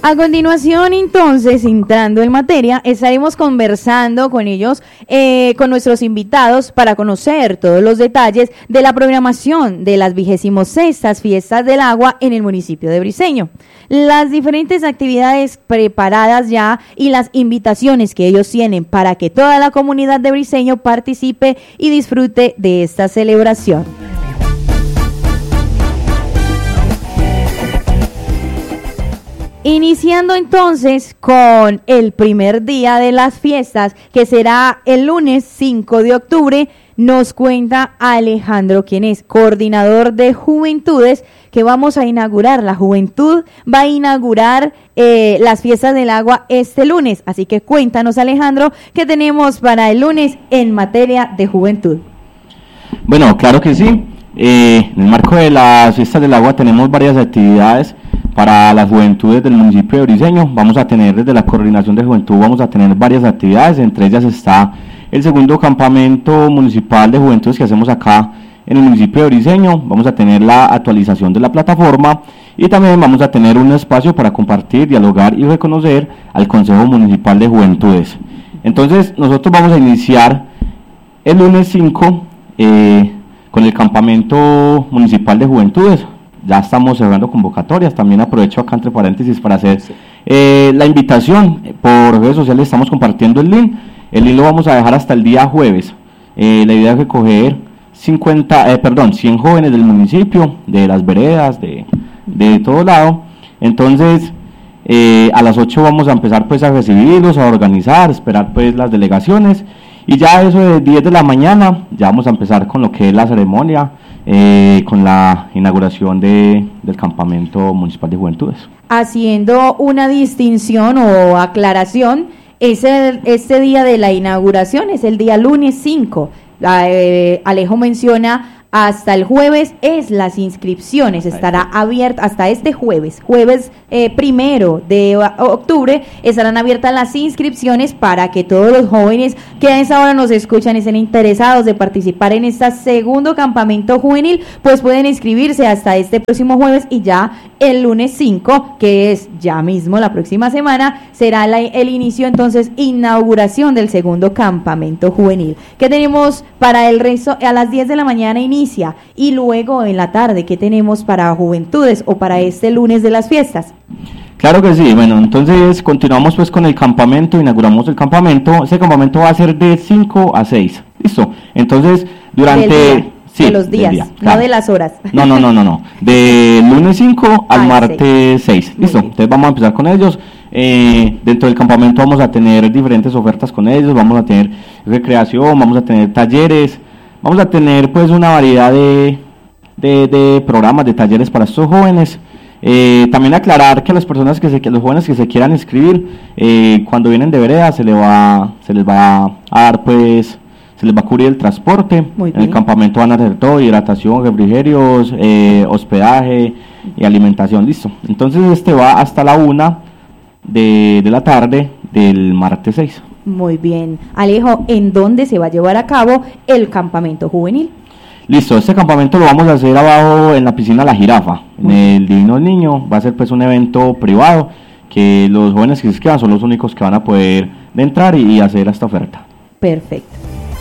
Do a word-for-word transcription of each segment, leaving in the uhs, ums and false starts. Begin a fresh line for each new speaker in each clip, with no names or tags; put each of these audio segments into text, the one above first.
A continuación, entonces, entrando en materia, estaremos conversando con ellos, eh, con nuestros invitados, para conocer todos los detalles de la programación de las vigésimos sextas Fiestas del Agua en el municipio de Briceño. Las diferentes actividades preparadas ya y las invitaciones que ellos tienen para que toda la comunidad de Briceño participe y disfrute de esta celebración. Iniciando entonces con el primer día de las fiestas, que será el lunes cinco de octubre, nos cuenta Alejandro, quien es coordinador de Juventudes, que vamos a inaugurar. La juventud va a inaugurar eh, las fiestas del agua este lunes. Así que cuéntanos, Alejandro, ¿qué tenemos para el lunes en materia de juventud?
Bueno, claro que sí. Eh, en el marco de las fiestas del agua tenemos varias actividades para las juventudes del municipio de Briceño. Vamos a tener desde la coordinación de juventud, vamos a tener varias actividades, entre ellas está el segundo campamento municipal de juventudes que hacemos acá en el municipio de Briceño. Vamos a tener la actualización de la plataforma y también vamos a tener un espacio para compartir, dialogar y reconocer al Consejo Municipal de Juventudes. Entonces nosotros vamos a iniciar el lunes cinco eh, con el campamento municipal de juventudes. Ya estamos cerrando convocatorias. También aprovecho acá entre paréntesis para hacer eh, la invitación. Por redes sociales estamos compartiendo el link. El link lo vamos a dejar hasta el día jueves. Eh, la idea es recoger cincuenta, eh, perdón, cien jóvenes del municipio, de las veredas, de, de todo lado. Entonces, eh, a las ocho vamos a empezar pues a recibirlos, a organizar, esperar pues las delegaciones. Y ya eso de diez de la mañana, ya vamos a empezar con lo que es la ceremonia, eh, con la inauguración de, del campamento municipal de juventudes.
Haciendo una distinción o aclaración, ese, este día de la inauguración es el día lunes cinco. La, eh, Alejo menciona hasta el jueves es las inscripciones, estará abierta hasta este jueves, jueves eh, primero de octubre, estarán abiertas las inscripciones para que todos los jóvenes que a esa hora nos escuchan y estén interesados de participar en este segundo campamento juvenil, pues pueden inscribirse hasta este próximo jueves y ya el lunes cinco, que es ya mismo la próxima semana, será la, el inicio entonces, inauguración del segundo campamento juvenil. ¿Qué tenemos para el resto? A las diez de la mañana inicia. Y luego en la tarde, ¿qué tenemos para juventudes o para este lunes de las fiestas?
Claro que sí. Bueno, entonces continuamos pues con el campamento, inauguramos el campamento. Ese campamento va a ser de cinco a seis. ¿Listo? Entonces, durante...
Sí, de los días, día, claro. No de las horas.
No, no, no, no, no. De lunes cinco al Ay, martes seis. ¿Listo? Entonces vamos a empezar con ellos. Eh, dentro del campamento vamos a tener diferentes ofertas con ellos. Vamos a tener recreación, vamos a tener talleres. Vamos a tener pues una variedad de, de, de programas, de talleres para estos jóvenes. Eh, también aclarar que las personas que se, que los jóvenes que se quieran inscribir, eh, cuando vienen de vereda se les va, se les va a dar pues, se les va a cubrir el transporte. En el campamento van a hacer todo, hidratación, refrigerios, eh, hospedaje y alimentación, listo. Entonces este va hasta la una de, de la tarde del martes seis.
Muy bien. Alejo, ¿en dónde se va a llevar a cabo el campamento juvenil?
Listo, este campamento lo vamos a hacer abajo en la piscina La Jirafa, en el Divino del Niño. Va a ser pues un evento privado que los jóvenes que se inscriban son los únicos que van a poder entrar y, y hacer esta oferta.
Perfecto.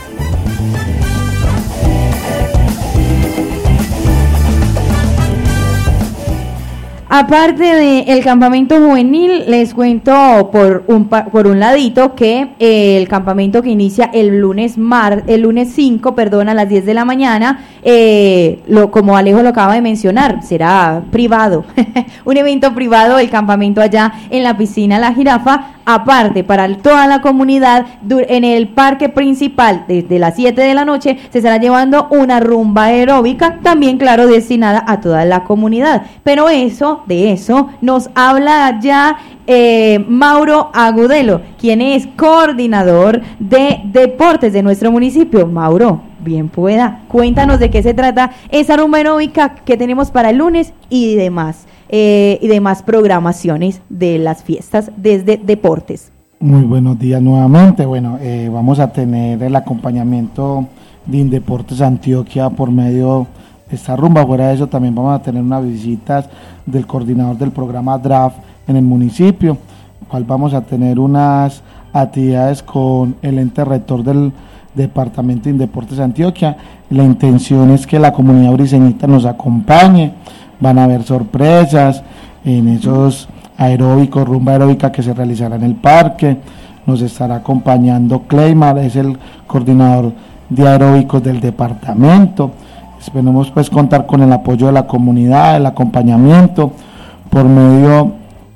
Aparte del campamento juvenil, les cuento por un por un ladito que eh, el campamento que inicia el lunes mar el lunes cinco, perdón, a las diez de la mañana, eh, lo como Alejo lo acaba de mencionar, será privado, un evento privado, el campamento allá en la piscina La Jirafa. Aparte, para toda la comunidad, en el parque principal, desde las siete de la noche, se estará llevando una rumba aeróbica, también, claro, destinada a toda la comunidad. Pero eso, de eso, nos habla ya eh, Mauro Agudelo, quien es coordinador de deportes de nuestro municipio. Mauro, bien pueda, cuéntanos de qué se trata esa rumba aeróbica que tenemos para el lunes y demás. Eh, y demás programaciones de las fiestas desde deportes.
Muy buenos días nuevamente. Bueno, eh, vamos a tener el acompañamiento de Indeportes Antioquia por medio de esta rumba. Fuera de eso también vamos a tener unas visitas del coordinador del programa Draft en el municipio, cual vamos a tener unas actividades con el ente rector del Departamento de Indeportes Antioquia. La intención es que la comunidad briseñita nos acompañe, van a haber sorpresas en esos aeróbicos, rumba aeróbica que se realizará en el parque. Nos estará acompañando Cleymar, es el coordinador de aeróbicos del departamento. Esperemos pues contar con el apoyo de la comunidad, el acompañamiento por medio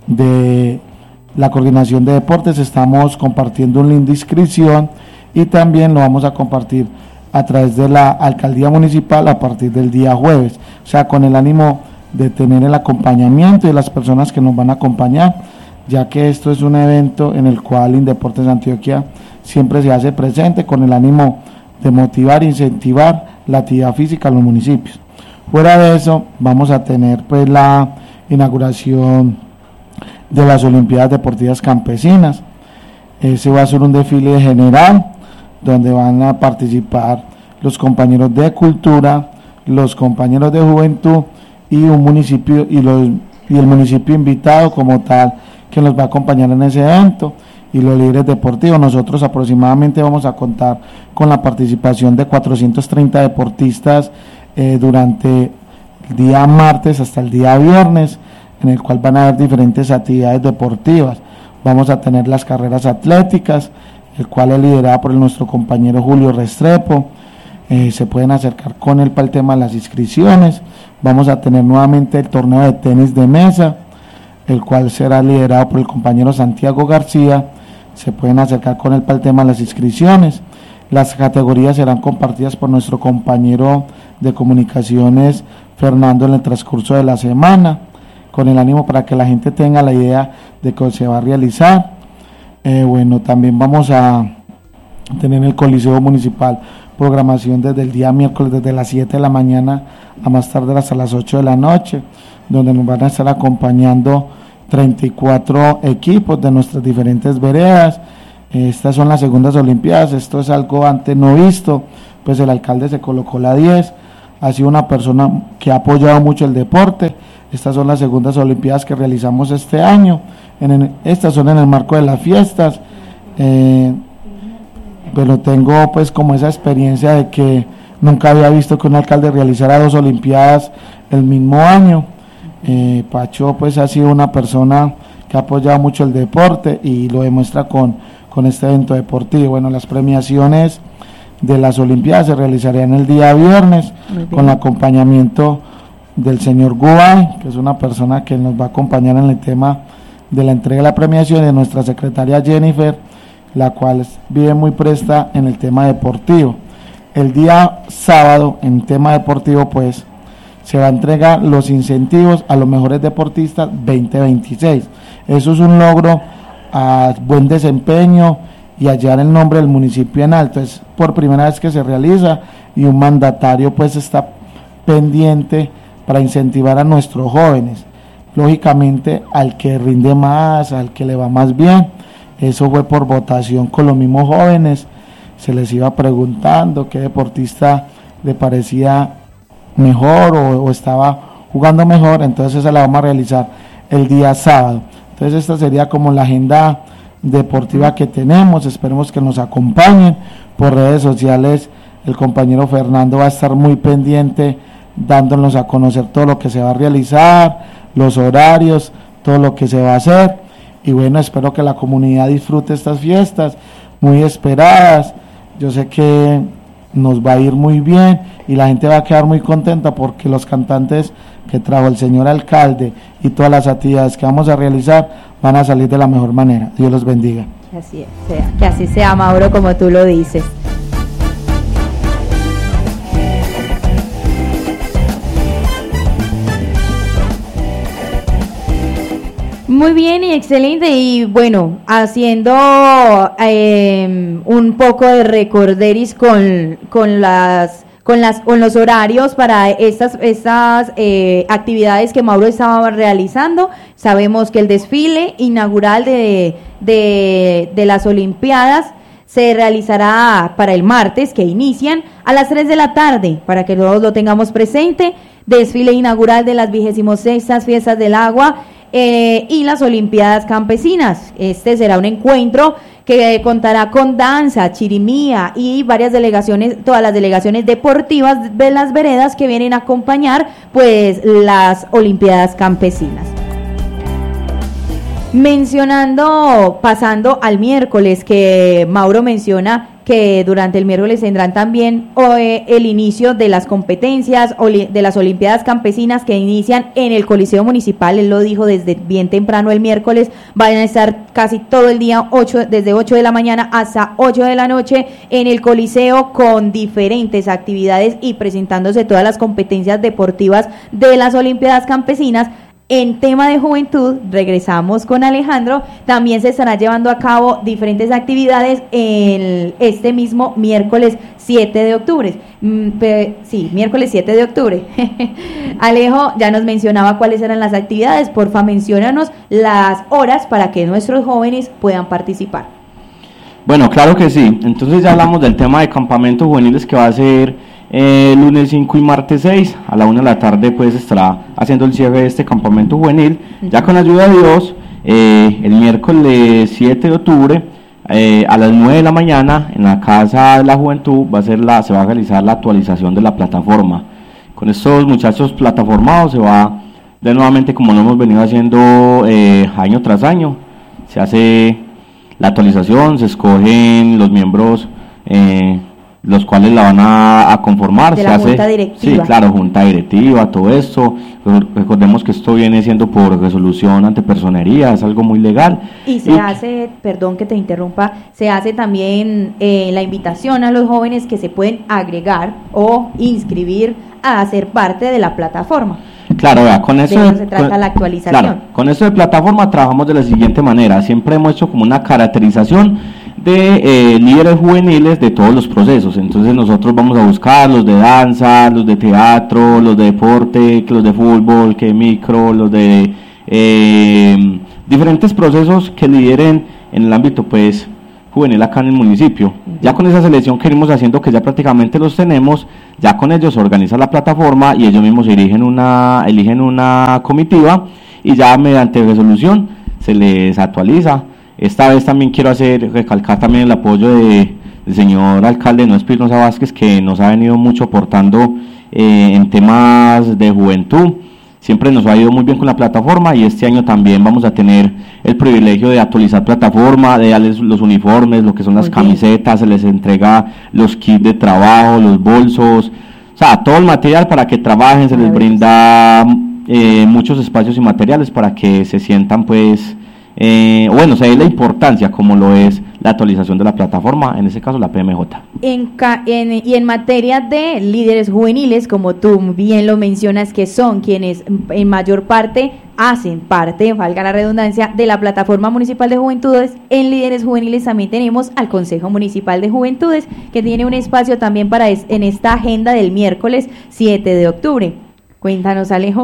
de la coordinación de deportes. Estamos compartiendo un link de inscripción y también lo vamos a compartir a través de la alcaldía municipal a partir del día jueves, o sea, con el ánimo de tener el acompañamiento de las personas que nos van a acompañar, ya que esto es un evento en el cual Indeportes Antioquia siempre se hace presente con el ánimo de motivar e incentivar la actividad física en los municipios. Fuera de eso, vamos a tener pues la inauguración de las Olimpiadas Deportivas Campesinas. Ese va a ser un desfile general donde van a participar los compañeros de cultura, los compañeros de juventud y un municipio y los y el municipio invitado como tal que nos va a acompañar en ese evento, y los líderes deportivos. Nosotros aproximadamente vamos a contar con la participación de cuatrocientos treinta deportistas eh, durante el día martes hasta el día viernes, en el cual van a haber diferentes actividades deportivas. Vamos a tener las carreras atléticas, el cual es liderada por el, nuestro compañero Julio Restrepo. Eh, se pueden acercar con él para el tema de las inscripciones. Vamos a tener nuevamente el torneo de tenis de mesa, el cual será liderado por el compañero Santiago García. Se pueden acercar con él para el tema de las inscripciones. Las categorías serán compartidas por nuestro compañero de comunicaciones Fernando en el transcurso de la semana, con el ánimo para que la gente tenga la idea de que se va a realizar. Eh, bueno, también vamos a tener en el Coliseo Municipal programación desde el día miércoles, desde las siete de la mañana a más tarde hasta las ocho de la noche, donde nos van a estar acompañando treinta y cuatro equipos de nuestras diferentes veredas. Estas son las segundas Olimpiadas, esto es algo antes no visto, pues el alcalde se colocó la diez, ha sido una persona que ha apoyado mucho el deporte. Estas son las segundas Olimpiadas que realizamos este año, en el, estas son en el marco de las fiestas, eh, pero tengo pues como esa experiencia de que nunca había visto que un alcalde realizara dos Olimpiadas el mismo año. Eh, Pacho pues ha sido una persona que ha apoyado mucho el deporte y lo demuestra con, con este evento deportivo. Bueno, las premiaciones de las Olimpiadas se realizarían el día viernes con el acompañamiento del señor Gubay, que es una persona que nos va a acompañar en el tema de la entrega de la premiación, y de nuestra secretaria Jennifer, la cual vive muy presta en el tema deportivo. El día sábado, en tema deportivo, pues se va a entregar los incentivos a los mejores deportistas veinte veintiséis. Eso es un logro a buen desempeño y a llevar el nombre del municipio en alto. Es por primera vez que se realiza y un mandatario pues está pendiente para incentivar a nuestros jóvenes. Lógicamente al que rinde más, al que le va más bien. Eso fue por votación con los mismos jóvenes. Se les iba preguntando qué deportista le parecía mejor o, o estaba jugando mejor, entonces esa la vamos a realizar el día sábado. Entonces esta sería como la agenda deportiva que tenemos. Esperemos que nos acompañen por redes sociales. El compañero Fernando va a estar muy pendiente dándonos a conocer todo lo que se va a realizar, los horarios, todo lo que se va a hacer, y bueno, espero que la comunidad disfrute estas fiestas muy esperadas. Yo sé que nos va a ir muy bien y la gente va a quedar muy contenta porque los cantantes que trajo el señor alcalde y todas las actividades que vamos a realizar van a salir de la mejor manera. Dios los bendiga.
Así es, sea, que así sea, Mauro, como tú lo dices. Muy bien y excelente, y bueno, haciendo eh, un poco de recorderis con, con las con las con los horarios para estas estas eh, actividades que Mauro estaba realizando. Sabemos que el desfile inaugural de, de, de las Olimpiadas se realizará para el martes, que inician a las tres de la tarde, para que todos lo tengamos presente. Desfile inaugural de las vigésimo sextas Fiestas del Agua eh, y las Olimpiadas Campesinas. Este será un encuentro que contará con danza, chirimía y varias delegaciones, todas las delegaciones deportivas de las veredas que vienen a acompañar pues las Olimpiadas Campesinas. Mencionando, pasando al miércoles, que Mauro menciona que durante el miércoles tendrán también eh, el inicio de las competencias de las Olimpiadas Campesinas que inician en el Coliseo Municipal. Él lo dijo desde bien temprano el miércoles, van a estar casi todo el día, ocho, desde ocho de la mañana hasta ocho de la noche en el Coliseo, con diferentes actividades y presentándose todas las competencias deportivas de las Olimpiadas Campesinas. En tema de juventud, regresamos con Alejandro, también se estará llevando a cabo diferentes actividades el, este mismo miércoles siete de octubre. Mm, pe, sí, miércoles siete de octubre. Alejo ya nos mencionaba cuáles eran las actividades, porfa, menciónanos las horas para que nuestros jóvenes puedan participar.
Bueno, claro que sí. Entonces ya hablamos del tema de campamentos juveniles, que va a ser Eh, lunes cinco y martes seis, a la una de la tarde pues estará haciendo el cierre de este campamento juvenil, ya con ayuda de Dios. Eh, el miércoles siete de octubre eh, a las nueve de la mañana en la Casa de la Juventud va a ser la, se va a realizar la actualización de la plataforma. Con estos muchachos plataformados se va de nuevamente, como lo hemos venido haciendo eh, año tras año, se hace la actualización, se escogen los miembros eh, los cuales la van a, a conformar.
De
se
la
hace,
junta directiva.
Sí, claro, junta directiva, todo esto. Recordemos que esto viene siendo por resolución ante personería, es algo muy legal.
Y se y, hace, perdón que te interrumpa, se hace también eh, la invitación a los jóvenes que se pueden agregar o inscribir a ser parte de la plataforma.
Claro, vea, con eso,
de eso se trata
con,
la actualización.
Claro, con esto de plataforma trabajamos de la siguiente manera. Siempre hemos hecho como una caracterización de eh, líderes juveniles de todos los procesos. Entonces nosotros vamos a buscar los de danza, los de teatro, los de deporte, los de fútbol, que micro, los de eh, diferentes procesos que lideren en el ámbito pues juvenil acá en el municipio. Ya con esa selección que venimos haciendo, que ya prácticamente los tenemos, ya con ellos se organiza la plataforma y ellos mismos eligen una, eligen una comitiva y ya mediante resolución se les actualiza. Esta vez también quiero hacer, recalcar también el apoyo de, del señor alcalde Noé Espinosa Vázquez, que nos ha venido mucho aportando eh, en temas de juventud. Siempre nos ha ido muy bien con la plataforma y este año también vamos a tener el privilegio de actualizar plataforma, de darles los uniformes, lo que son las muy camisetas, bien. Se les entrega los kits de trabajo, los bolsos, o sea, todo el material para que trabajen, se les brinda eh, muchos espacios y materiales para que se sientan pues... Eh, bueno, o sea, es la importancia como lo es la actualización de la plataforma, en ese caso la P M J.
En, ca en, y en materia de líderes juveniles, como tú bien lo mencionas, que son quienes en mayor parte hacen parte, valga la redundancia, de la plataforma municipal de juventudes, en líderes juveniles también tenemos al Consejo Municipal de Juventudes, que tiene un espacio también para es, en esta agenda del miércoles siete de octubre. Cuéntanos, Alejo.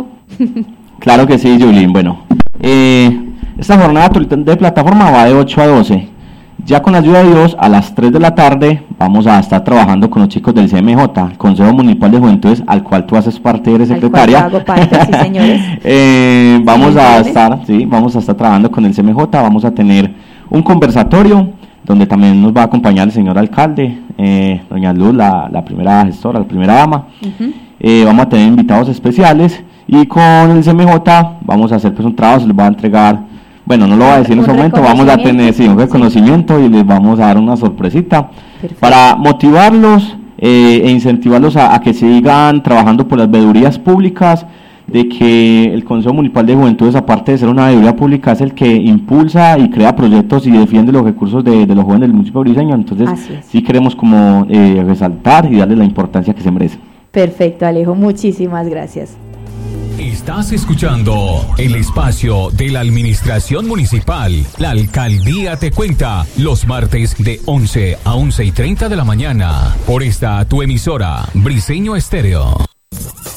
Claro que sí, Yulín. Bueno, eh... esta jornada de plataforma va de ocho a doce. Ya con la ayuda de Dios, a las tres de la tarde vamos a estar trabajando con los chicos del C M J, el Consejo Municipal de Juventudes, al cual tú haces parte, eres secretaria.
Al cual hago parte, sí, señores.
eh, vamos sí, a estar, sí, vamos a estar trabajando con el C M J, vamos a tener un conversatorio donde también nos va a acompañar el señor alcalde, eh, doña Luz, la, la primera gestora, la primera dama. Uh-huh. eh, vamos a tener invitados especiales y con el C M J vamos a hacer pues un trabajo, se les va a entregar, bueno, no lo voy a decir en ese momento, vamos a tener sí, un reconocimiento sí. Y les vamos a dar una sorpresita. Perfecto. Para motivarlos eh, e incentivarlos a, a que sigan trabajando por las veedurías públicas, de que el Consejo Municipal de Juventudes, aparte de ser una veeduría pública, es el que impulsa y crea proyectos y defiende los recursos de, de los jóvenes del municipio de Briceño. Entonces sí queremos como eh, resaltar y darle la importancia que se merece.
Perfecto, Alejo, muchísimas gracias.
Estás escuchando el espacio de la Administración Municipal. La Alcaldía te cuenta los martes de once a once y treinta de la mañana por esta tu emisora Briceño Estéreo.